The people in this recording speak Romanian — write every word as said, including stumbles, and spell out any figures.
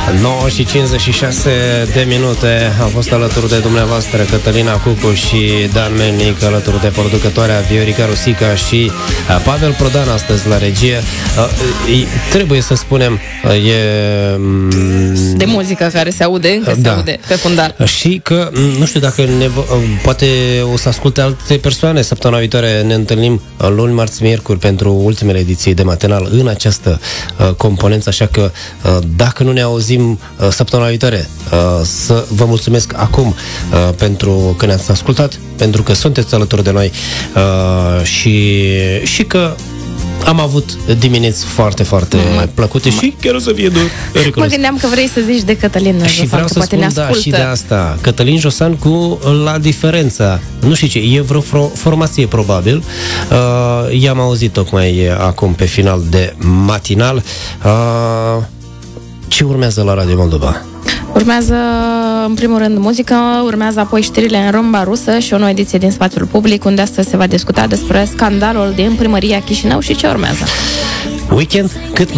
nouă și cincizeci și șase de minute. Am fost alături de dumneavoastră Cătălina Cucu și Dan Melnic, alături de producătoarea Viorica Rusica și Pavel Prodan astăzi la regie. Trebuie să spunem, e... de muzică care se aude, încă da. se aude pe fundal. Și că, nu știu dacă ne, poate o să asculte alte persoane. Săptămâna viitoare ne întâlnim luni, marți, miercuri pentru ultimele ediții de matinal în această uh, componență, așa că uh, dacă nu ne auzim uh, săptămâna viitoare, uh, să vă mulțumesc acum uh, pentru că ne-ați ascultat, pentru că sunteți alături de noi uh, și, și că am avut dimineți foarte, foarte mă, plăcute mă, și chiar o să fie dur. Mă gândeam că vrei să zici de Cătălin Josan, și vreau că să poate spun, ne ascultă. Da, și de asta. Cătălin Josan cu La Diferența. Nu știu ce, e vreo formație probabil. Uh, i-am auzit tocmai acum pe final de matinal. Uh, ce urmează la Radio Moldova? Urmează, în primul rând, muzică, urmează apoi știrile în limba rusă și o nouă ediție din Spațiul Public, unde astăzi se va discuta despre scandalul din Primăria Chișinău și ce urmează. Weekend cât mai